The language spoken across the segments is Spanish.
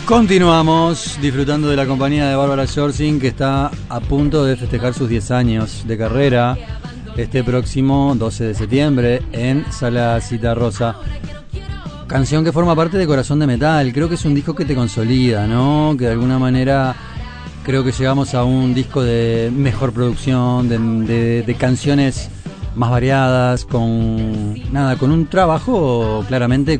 Continuamos disfrutando de la compañía de Bárbara Yorsing, que está a punto de festejar sus 10 años de carrera este próximo 12 de septiembre en Sala Citarrosa. Canción que forma parte de Corazón de Metal. Creo que es un disco que te consolida, ¿no? Que de alguna manera creo que llegamos a un disco de mejor producción, de canciones más variadas, con un trabajo claramente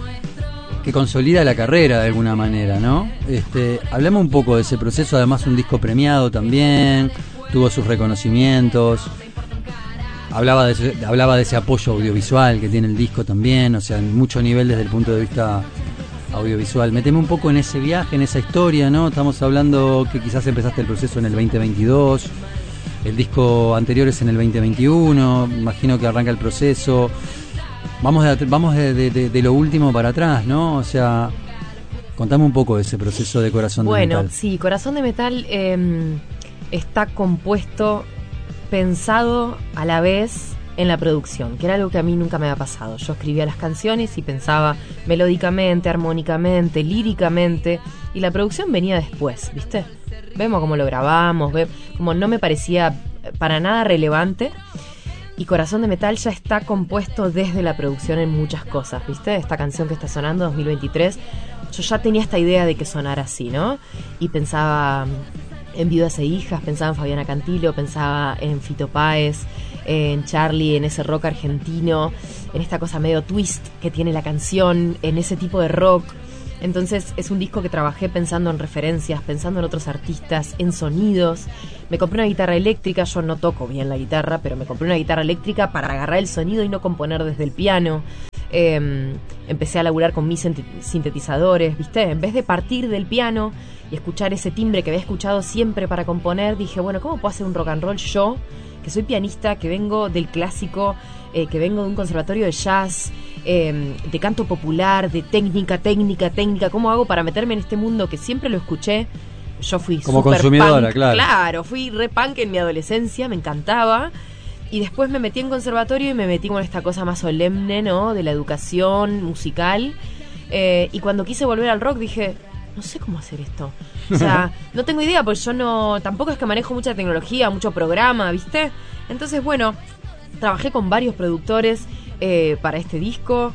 que consolida la carrera de alguna manera, ¿no? Hablemos un poco de ese proceso. Además, un disco premiado también, tuvo sus reconocimientos. Hablaba de ese apoyo audiovisual que tiene el disco también, o sea, en mucho nivel desde el punto de vista audiovisual. Méteme un poco en ese viaje, en esa historia, ¿no? Estamos hablando que quizás empezaste el proceso en el 2022, el disco anterior es en el 2021, imagino que arranca el proceso. Vamos de lo último para atrás, ¿no? O sea, contame un poco de ese proceso de Corazón de Metal. Bueno, sí, Corazón de Metal está compuesto, pensado a la vez en la producción, que era algo que a mí nunca me había pasado. Yo escribía las canciones y pensaba melódicamente, armónicamente, líricamente, y la producción venía después, ¿viste? Vemos cómo lo grabamos, como no me parecía para nada relevante. Y Corazón de Metal ya está compuesto desde la producción en muchas cosas, ¿viste? Esta canción que está sonando, 2023, yo ya tenía esta idea de que sonara así, ¿no? Y pensaba en Viudas e Hijas, pensaba en Fabiana Cantilo, pensaba en Fito Páez, en Charlie, en ese rock argentino, en esta cosa medio twist que tiene la canción, en ese tipo de rock. Entonces es un disco que trabajé pensando en referencias, pensando en otros artistas, en sonidos. Me compré una guitarra eléctrica, yo no toco bien la guitarra, pero me compré una guitarra eléctrica para agarrar el sonido y no componer desde el piano. Empecé a laburar con mis sintetizadores, ¿viste? En vez de partir del piano y escuchar ese timbre que había escuchado siempre para componer, dije, bueno, ¿cómo puedo hacer un rock and roll yo, que soy pianista, que vengo del clásico, que vengo de un conservatorio de jazz, de canto popular, de técnica? ¿Cómo hago para meterme en este mundo que siempre lo escuché? Yo fui como super consumidora, punk, claro, fui re punk en mi adolescencia, me encantaba. Y después me metí en conservatorio y me metí con esta cosa más solemne, ¿no? De la educación musical. Y cuando quise volver al rock dije, no sé cómo hacer esto. O sea, no tengo idea, porque yo tampoco es que manejo mucha tecnología, mucho programa, ¿viste? Entonces, bueno, trabajé con varios productores para este disco.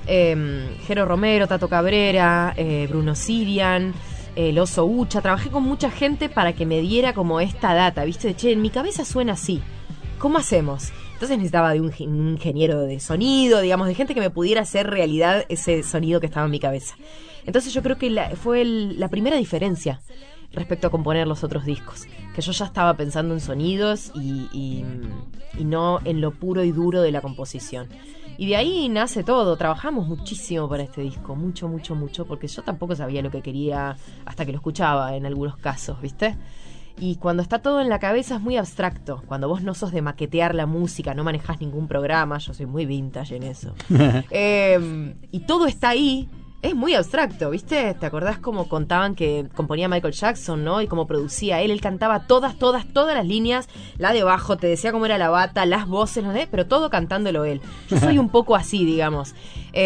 Jero Romero, Tato Cabrera, Bruno Sirian, el Oso Ucha. Trabajé con mucha gente para que me diera como esta data, ¿viste? Che, en mi cabeza suena así. ¿Cómo hacemos? Entonces necesitaba de un ingeniero de sonido, digamos, de gente que me pudiera hacer realidad ese sonido que estaba en mi cabeza. Entonces yo creo que fue la primera diferencia respecto a componer los otros discos, que yo ya estaba pensando en sonidos y no en lo puro y duro de la composición. Y de ahí nace todo. Trabajamos muchísimo para este disco, mucho, porque yo tampoco sabía lo que quería hasta que lo escuchaba en algunos casos, ¿viste? Y cuando está todo en la cabeza es muy abstracto. Cuando vos no sos de maquetear la música, no manejás ningún programa, yo soy muy vintage en eso. Y todo está ahí, es muy abstracto, ¿viste? ¿Te acordás cómo contaban que componía Michael Jackson, ¿no? Y cómo producía él cantaba todas las líneas, la de bajo, te decía cómo era la bata, las voces, ¿no? Pero todo cantándolo él. Yo soy un poco así, digamos.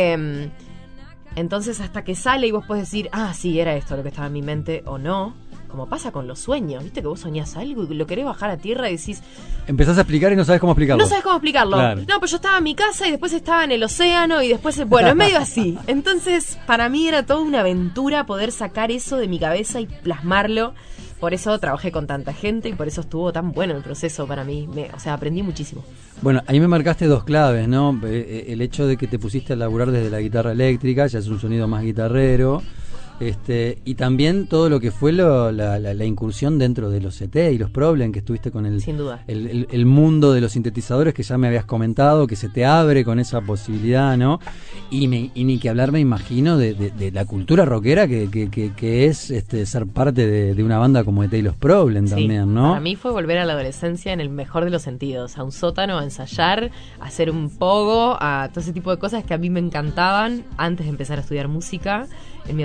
Entonces hasta que sale y vos podés decir, sí, era esto lo que estaba en mi mente, o no. Como pasa con los sueños, ¿viste? Que vos soñás algo y lo querés bajar a tierra y decís... Empezás a explicar y no sabes cómo explicarlo. No sabes cómo explicarlo. Claro. No, pues yo estaba en mi casa y después estaba en el océano y después... Bueno, es medio así. Entonces, para mí era toda una aventura poder sacar eso de mi cabeza y plasmarlo. Por eso trabajé con tanta gente y por eso estuvo tan bueno el proceso para mí. O sea, aprendí muchísimo. Bueno, ahí me marcaste dos claves, ¿no? El hecho de que te pusiste a laburar desde la guitarra eléctrica, ya es un sonido más guitarrero. Y también todo lo que fue la incursión dentro de los CT y los Problem que estuviste con sin duda. el mundo de los sintetizadores que ya me habías comentado, que se te abre con esa posibilidad, ¿no? Y ni que hablar, me imagino, de la cultura rockera que es ser parte de una banda como de Taylor's Problem también, ¿no? Para mí fue volver a la adolescencia en el mejor de los sentidos, a un sótano, a ensayar, a hacer un pogo, a todo ese tipo de cosas que a mí me encantaban antes de empezar a estudiar música. En mi adolescencia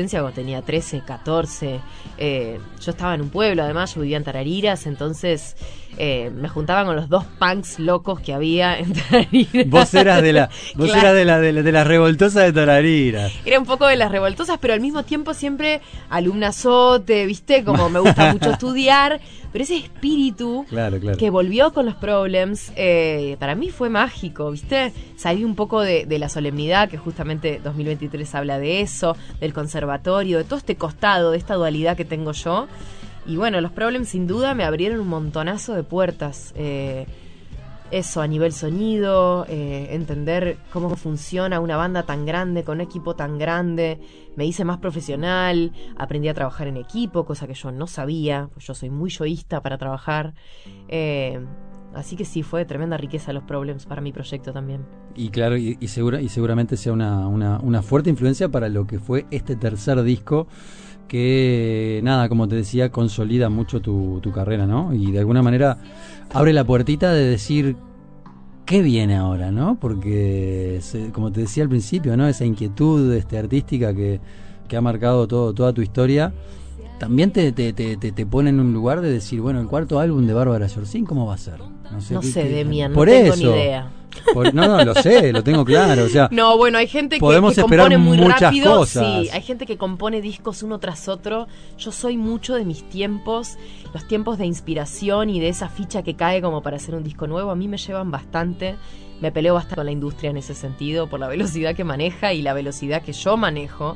adolescencia, cuando tenía 13, 14. Yo estaba en un pueblo, además, yo vivía en Tarariras, entonces me juntaba con los 2 punks locos que había en Tarariras. Vos eras de la, Claro. eras de la revoltosa de Tarariras. Era un poco de las revoltosas, pero al mismo tiempo siempre alumnazote, ¿viste? Como me gusta mucho estudiar, pero ese espíritu Claro. que volvió con los Problems, para mí fue mágico, ¿viste? Salí un poco de la solemnidad, que justamente 2023 habla de eso, del conservatorio, de todo este costado, de esta dualidad que tengo yo. Y bueno, los Problems sin duda me abrieron un montonazo de puertas. Eso, a nivel sonido, entender cómo funciona una banda tan grande, con un equipo tan grande. Me hice más profesional, aprendí a trabajar en equipo, cosa que yo no sabía, pues yo soy muy yoísta para trabajar. Así que sí, fue de tremenda riqueza los Problems para mi proyecto también. Y claro, y seguramente sea una fuerte influencia para lo que fue este tercer disco, que nada, como te decía, consolida mucho tu carrera, ¿no? Y de alguna manera abre la puertita de decir qué viene ahora, ¿no? Porque como te decía al principio, ¿no? Esa inquietud artística que ha marcado toda tu historia, también te pone en un lugar de decir, bueno, el cuarto álbum de Bárbara Yorcín, ¿cómo va a ser? No sé, Demian, por no tengo eso, ni idea. No, lo sé, lo tengo claro, o sea, No, bueno, hay gente que podemos esperar compone muy muchas rápido. cosas. Sí, hay gente que compone discos uno tras otro. Yo soy mucho de mis tiempos, los tiempos de inspiración y de esa ficha que cae como para hacer un disco nuevo. A mí me llevan bastante. Me peleo bastante con la industria en ese sentido, por la velocidad que maneja y la velocidad que yo manejo.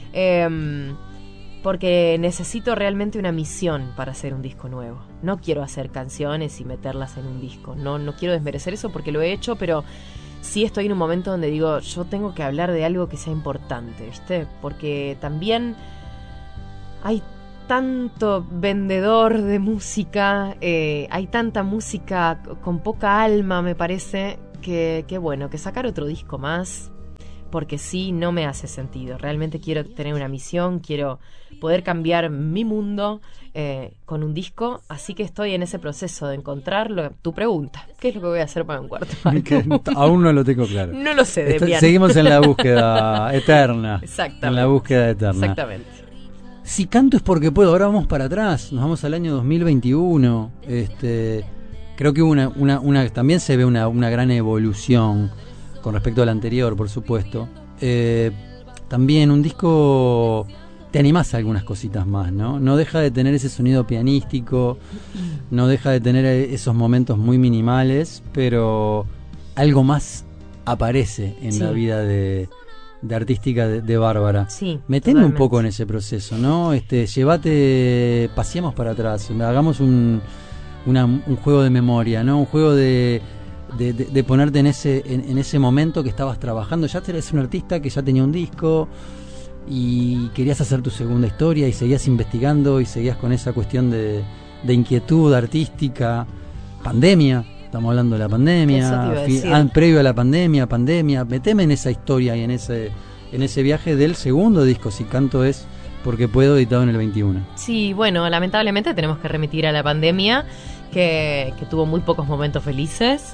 Porque necesito realmente una misión para hacer un disco nuevo. No quiero hacer canciones y meterlas en un disco. No quiero desmerecer eso porque lo he hecho, pero sí estoy en un momento donde digo, yo tengo que hablar de algo que sea importante, ¿viste? Porque también hay tanto vendedor de música, hay tanta música con poca alma, me parece, que bueno, que sacar otro disco más, porque sí, no me hace sentido. Realmente quiero tener una misión, quiero poder cambiar mi mundo con un disco, así que estoy en ese proceso de encontrar tu pregunta, ¿qué es lo que voy a hacer para un cuarto álbum? Que aún no lo tengo claro. No lo sé, Demian. Seguimos en la búsqueda eterna. Exactamente. En la búsqueda eterna. Exactamente. Si canto es porque puedo. Ahora vamos para atrás, nos vamos al año 2021. Creo que también se ve una gran evolución con respecto al anterior, por supuesto. También un disco, te animás a algunas cositas más, ¿no? No deja de tener ese sonido pianístico, no deja de tener esos momentos muy minimales, pero algo más aparece en la vida de artística de Bárbara. Sí, meteme totalmente. un poco en ese proceso, ¿no? Paseemos para atrás, hagamos un juego de memoria, ¿no? Un juego de ponerte en ese momento que estabas trabajando. Ya eres un artista que ya tenía un disco y querías hacer tu segunda historia y seguías investigando y seguías con esa cuestión de inquietud artística. Pandemia, estamos hablando de la pandemia. Eso te iba a decir. Previo a la pandemia, meteme en esa historia y en ese viaje del segundo disco, Si Canto es porque puedo, editado en el 21. Sí, bueno, lamentablemente tenemos que remitir a la pandemia, que tuvo muy pocos momentos felices.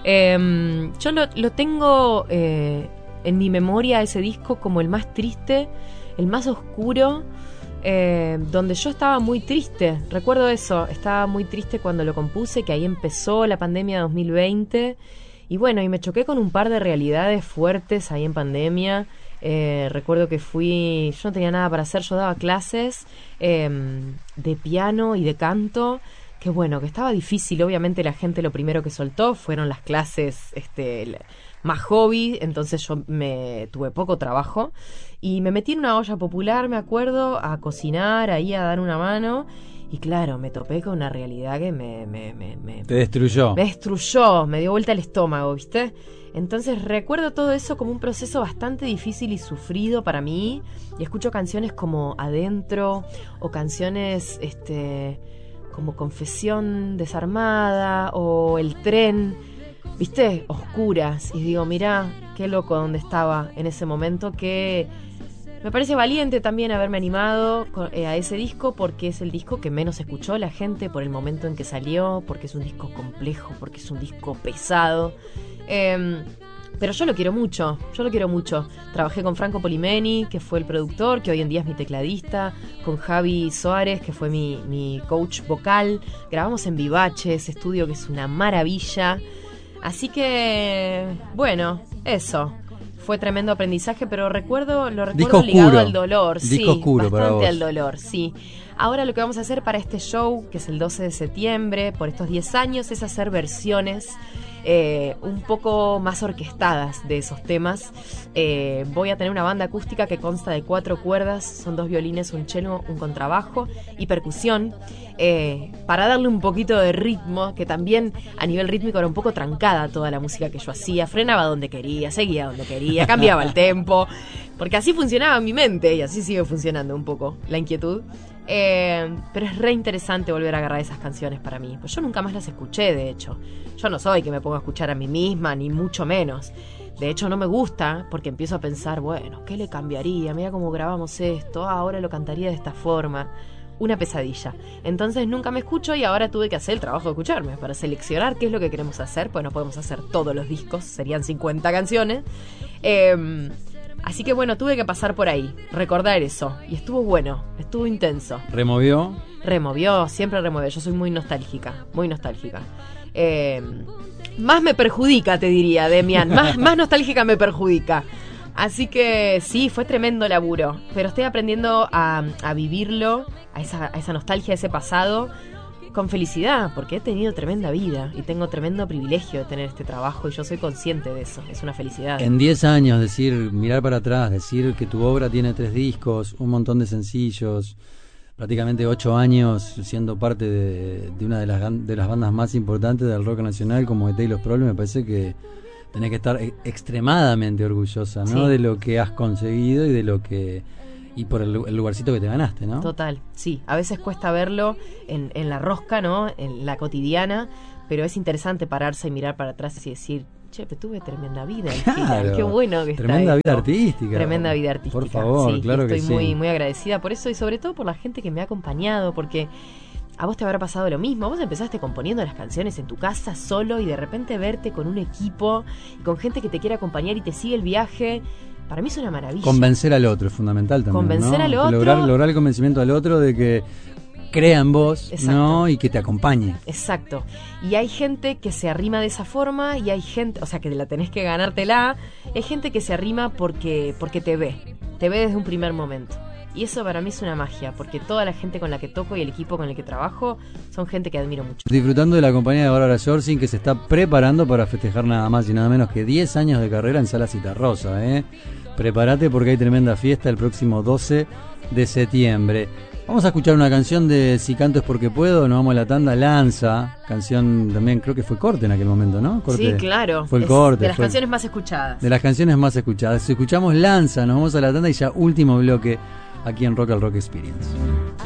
Yo lo tengo en mi memoria, ese disco, como el más triste, el más oscuro, donde yo estaba muy triste. Recuerdo eso, estaba muy triste cuando lo compuse, que ahí empezó la pandemia 2020. Y bueno, y me choqué con un par de realidades fuertes ahí en pandemia. Recuerdo que yo no tenía nada para hacer, yo daba clases de piano y de canto, que bueno, que estaba difícil. Obviamente la gente lo primero que soltó fueron las clases más hobby, entonces yo tuve poco trabajo y me metí en una olla popular, me acuerdo, a cocinar, ahí a dar una mano. Y claro, me topé con una realidad que Te destruyó. me destruyó, me dio vuelta el estómago, ¿viste? Entonces recuerdo todo eso como un proceso bastante difícil y sufrido para mí. Y escucho canciones como Adentro o canciones como Confesión Desarmada o El Tren, ¿viste? Oscuras. Y digo, mirá, qué loco donde estaba en ese momento, que me parece valiente también haberme animado a ese disco, porque es el disco que menos escuchó la gente por el momento en que salió, porque es un disco complejo, porque es un disco pesado. Pero yo lo quiero mucho. Trabajé con Franco Polimeni, que fue el productor, que hoy en día es mi tecladista, con Javi Soares, que fue mi coach vocal. Grabamos en Vivache, ese estudio que es una maravilla. Así que, bueno, eso. Fue tremendo aprendizaje, pero lo recuerdo ligado al dolor. Disco oscuro para vos. Bastante al dolor, sí. Ahora lo que vamos a hacer para este show, que es el 12 de septiembre, por estos 10 años, es hacer versiones un poco más orquestadas de esos temas. Voy a tener una banda acústica que consta de 4 cuerdas, son 2 violines, un cello, un contrabajo y percusión, para darle un poquito de ritmo, que también a nivel rítmico era un poco trancada toda la música que yo hacía, frenaba donde quería, seguía donde quería, cambiaba el tempo, porque así funcionaba mi mente y así sigue funcionando un poco la inquietud. Pero es re interesante volver a agarrar esas canciones para mí, pues yo nunca más las escuché. De hecho, yo no soy que me ponga a escuchar a mí misma, ni mucho menos. De hecho, no me gusta, porque empiezo a pensar, bueno, ¿qué le cambiaría? Mira cómo grabamos esto, ahora lo cantaría de esta forma. Una pesadilla. Entonces nunca me escucho y ahora tuve que hacer el trabajo de escucharme para seleccionar qué es lo que queremos hacer, pues no podemos hacer todos los discos, serían 50 canciones. Así que bueno, tuve que pasar por ahí, recordar eso. Y estuvo bueno, estuvo intenso. ¿Removió? Removió, siempre remueve. Yo soy muy nostálgica, muy nostálgica. Más me perjudica, te diría, Demian. Más nostálgica me perjudica. Así que sí, fue tremendo laburo. Pero estoy aprendiendo a vivirlo, a esa nostalgia, a ese pasado, con felicidad, porque he tenido tremenda vida y tengo tremendo privilegio de tener este trabajo y yo soy consciente de eso, es una felicidad. En 10 años, mirar para atrás, decir que tu obra tiene 3 discos, un montón de sencillos, prácticamente 8 años siendo parte de una de las bandas más importantes del rock nacional como ET y Los Problems, me parece que tenés que estar extremadamente orgullosa, ¿no? Sí. De lo que has conseguido y por el lugarcito que te ganaste, ¿no? Total, sí. A veces cuesta verlo en la rosca, ¿no? En la cotidiana, pero es interesante pararse y mirar para atrás y decir, che, pero tuve tremenda vida. Claro, qué bueno que tremenda vida artística. Tremenda vida artística. Por favor, sí, claro que sí. Estoy muy, muy agradecida por eso y sobre todo por la gente que me ha acompañado, porque a vos te habrá pasado lo mismo. Vos empezaste componiendo las canciones en tu casa solo y de repente verte con un equipo y con gente que te quiere acompañar y te sigue el viaje. Para mí es una maravilla. Convencer al otro es fundamental también. Convencer al otro. Lograr el convencimiento al otro de que crea en vos, ¿no? Y que te acompañe. Exacto. Y hay gente que se arrima de esa forma y hay gente, o sea, que la tenés que ganártela. Hay gente que se arrima porque te ve desde un primer momento. Y eso para mí es una magia, porque toda la gente con la que toco y el equipo con el que trabajo son gente que admiro mucho. Disfrutando de la compañía de Bárbara Yorcing, que se está preparando para festejar nada más y nada menos que 10 años de carrera en Sala Citarrosa, Prepárate porque hay tremenda fiesta el próximo 12 de septiembre. Vamos a escuchar una canción de Si canto es porque puedo, nos vamos a la tanda, Lanza, canción también creo que fue corte en aquel momento, ¿no? Corte, sí, claro. Fue el corte. De las canciones más escuchadas. De las canciones más escuchadas. Si escuchamos Lanza, nos vamos a la tanda y ya último bloque aquí en Rock al Rock Experience.